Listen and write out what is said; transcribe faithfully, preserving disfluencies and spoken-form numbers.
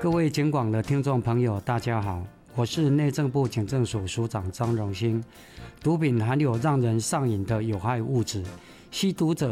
各位警广的听众朋友，大家好，我是内政部警政署署长张荣兴。毒品含有让人上瘾的有害物质，吸毒者